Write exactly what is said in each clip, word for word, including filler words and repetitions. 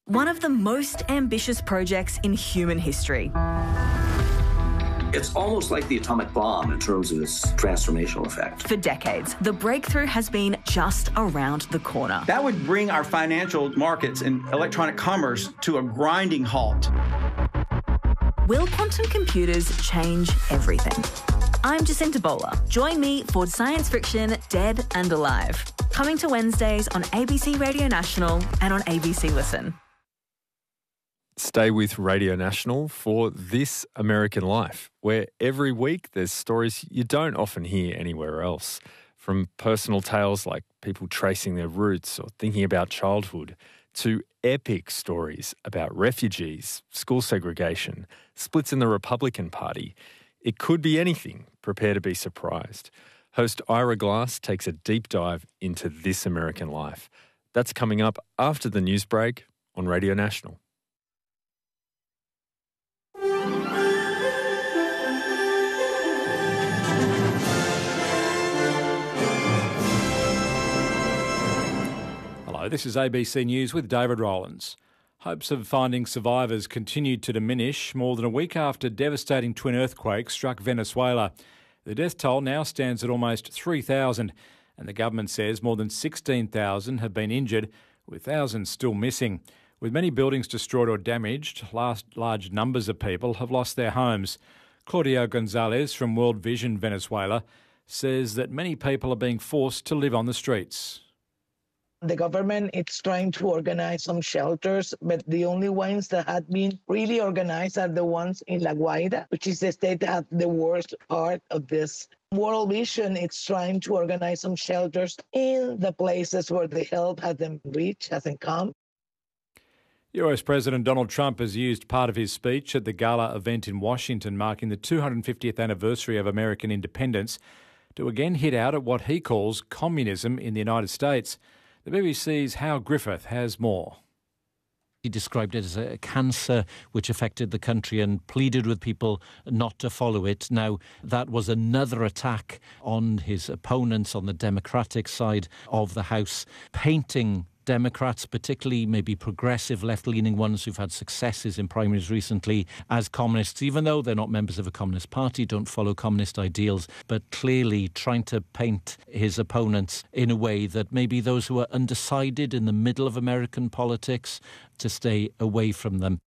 One of the most ambitious projects in human history. It's almost like the atomic bomb in terms of its transformational effect. For decades, the breakthrough has been just around the corner. That would bring our financial markets and electronic commerce to a grinding halt. Will quantum computers change everything? I'm Jacinta Bowler. Join me for Science Friction Dead and Alive. Coming to Wednesdays on A B C Radio National and on A B C Listen. Stay with Radio National for This American Life, where every week there's stories you don't often hear anywhere else. From personal tales like people tracing their roots or thinking about childhood, to epic stories about refugees, school segregation, splits in the Republican Party. It could be anything. Prepare to be surprised. Host Ira Glass takes a deep dive into This American Life. That's coming up after the news break on Radio National. This is A B C News with David Rowlands. Hopes of finding survivors continued to diminish more than a week after devastating twin earthquakes struck Venezuela. The death toll now stands at almost three thousand, and the government says more than sixteen thousand have been injured, with thousands still missing. With many buildings destroyed or damaged, large numbers of people have lost their homes. Claudio Gonzalez from World Vision Venezuela says that many people are being forced to live on the streets. The government is trying to organize some shelters, but the only ones that have been really organized are the ones in La Guaira, which is the state that has the worst part of this. World Vision is trying to organize some shelters in the places where the help hasn't reached, hasn't come. U S President Donald Trump has used part of his speech at the gala event in Washington marking the two hundred fiftieth anniversary of American independence to again hit out at what he calls communism in the United States. The B B C's Hal Griffith has more. He described it as a cancer which affected the country and pleaded with people not to follow it. Now, that was another attack on his opponents on the Democratic side of the House, painting Democrats, particularly maybe progressive left-leaning ones who've had successes in primaries recently, as communists, even though they're not members of a communist party, don't follow communist ideals, but clearly trying to paint his opponents in a way that maybe those who are undecided in the middle of American politics to stay away from them.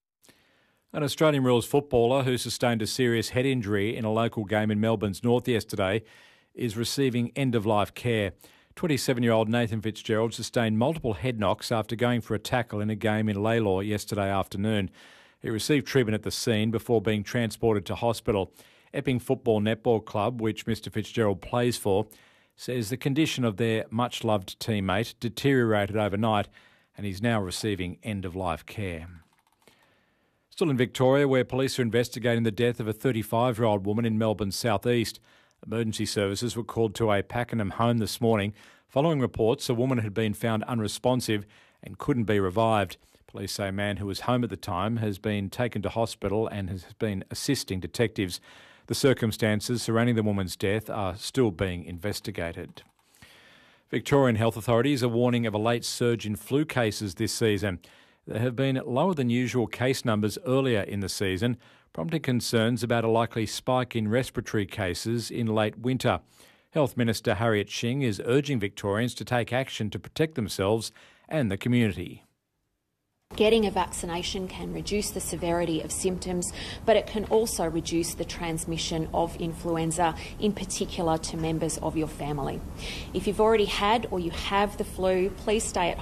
An Australian rules footballer who sustained a serious head injury in a local game in Melbourne's north yesterday is receiving end-of-life care. twenty-seven-year-old Nathan Fitzgerald sustained multiple head knocks after going for a tackle in a game in Lalor yesterday afternoon. He received treatment at the scene before being transported to hospital. Epping Football Netball Club, which Mister Fitzgerald plays for, says the condition of their much-loved teammate deteriorated overnight and he's now receiving end-of-life care. Still in Victoria, where police are investigating the death of a thirty-five-year-old woman in Melbourne's southeast. Emergency services were called to a Pakenham home this morning following reports a woman had been found unresponsive and couldn't be revived. Police say a man who was home at the time has been taken to hospital and has been assisting detectives. The circumstances surrounding the woman's death are still being investigated. Victorian health authorities are warning of a late surge in flu cases this season. There have been lower than usual case numbers earlier in the season, prompting concerns about a likely spike in respiratory cases in late winter. Health Minister Harriet Shing is urging Victorians to take action to protect themselves and the community. Getting a vaccination can reduce the severity of symptoms, but it can also reduce the transmission of influenza, in particular to members of your family. If you've already had or you have the flu, please stay at